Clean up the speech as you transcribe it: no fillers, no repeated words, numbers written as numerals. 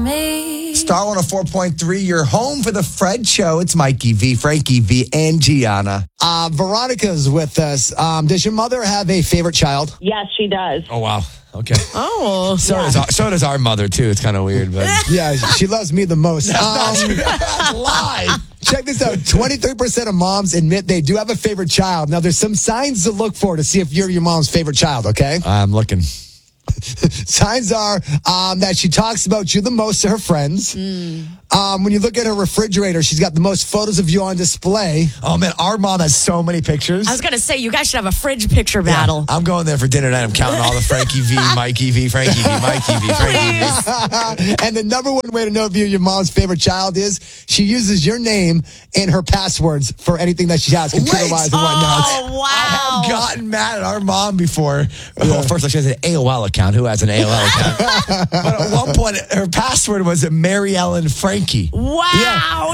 me. Star 104.3, your home for the Fred Show. It's Mikey V, Frankie V, and Gianna. Veronica's with us. Does your mother have a favorite child? Yes, she does. Oh, wow. Okay. Oh. So does our mother, too. It's kind of weird, but... Yeah, she loves me the most. That's lie. Check this out. 23% of moms admit they do have a favorite child. Now, there's some signs to look for to see if you're your mom's favorite child, okay? I'm looking. Signs are that she talks about you the most to her friends. When you look at her refrigerator, she's got the most photos of you on display. Oh, man, our mom has so many pictures. I was going to say, you guys should have a fridge picture battle. I'm going there for dinner tonight. I'm counting all the Frankie V, Mikey V, Frankie V, Mikey V, Frankie V. And the number one way to know if you're your mom's favorite child is she uses your name in her passwords for anything that she has, computer-wise and whatnot. Oh, wow. I have gotten mad at our mom before. Well, first, she has an AOL account. Who has an AOL account? But at one point, her password was Mary Ellen Frankie. Wow. Yeah.